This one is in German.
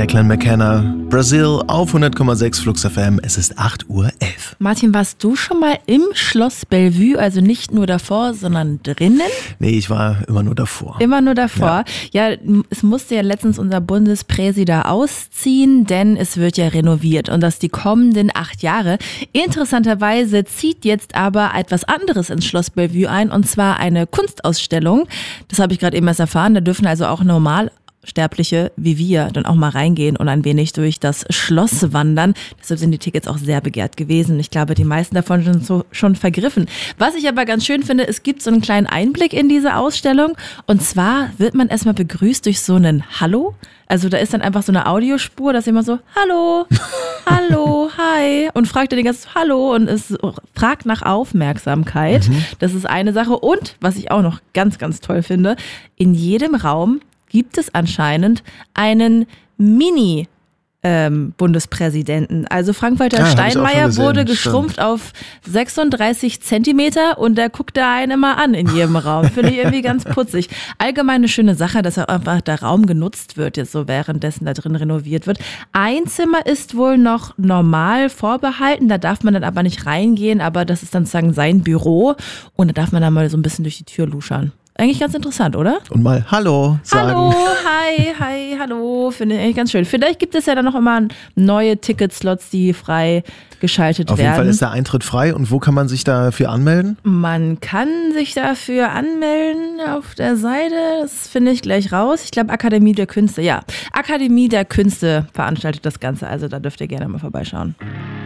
Declan McKenna. Brazil auf 100,6 Flux FM. Es ist 8:11 Uhr. Martin, warst du schon mal im Schloss Bellevue? Also nicht nur davor, sondern drinnen? Nee, ich war immer nur davor. Immer nur davor? Ja, es musste ja letztens unser Bundespräsident ausziehen, denn es wird ja renoviert und das die kommenden 8 Jahre. Interessanterweise zieht jetzt aber etwas anderes ins Schloss Bellevue ein, und zwar eine Kunstausstellung. Das habe ich gerade eben erst erfahren. Da dürfen also auch Normalsterbliche wie wir dann auch mal reingehen und ein wenig durch das Schloss wandern. Deshalb sind die Tickets auch sehr begehrt gewesen. Ich glaube, die meisten davon sind schon vergriffen. Was ich aber ganz schön finde, es gibt so einen kleinen Einblick in diese Ausstellung. Und zwar wird man erstmal begrüßt durch so einen Hallo. Also da ist dann einfach so eine Audiospur, dass immer so Hallo, Hallo, hi und fragt dann die ganze Zeit Hallo und es fragt nach Aufmerksamkeit. Das ist eine Sache. Und was ich auch noch ganz, ganz toll finde, in jedem Raum gibt es anscheinend einen Bundespräsidenten. Also Frank-Walter Steinmeier wurde geschrumpft auf 36 Zentimeter und der guckt da einen immer an in jedem Raum. Finde ich irgendwie ganz putzig. Allgemein eine schöne Sache, dass auch einfach der Raum genutzt wird, jetzt so währenddessen da drin renoviert wird. Ein Zimmer ist wohl noch normal vorbehalten, da darf man dann aber nicht reingehen, aber das ist dann sozusagen sein Büro und da darf man dann mal so ein bisschen durch die Tür luschern. Eigentlich ganz interessant, oder? Und mal Hallo sagen. Hallo, hi, hallo. Finde ich eigentlich ganz schön. Vielleicht gibt es ja dann noch immer neue Ticketslots, die frei geschaltet werden. Auf jeden Fall ist der Eintritt frei. Und wo kann man sich dafür anmelden? Man kann sich dafür anmelden auf der Seite. Das finde ich gleich raus. Ich glaube, Akademie der Künste. Ja, Akademie der Künste veranstaltet das Ganze. Also da dürft ihr gerne mal vorbeischauen.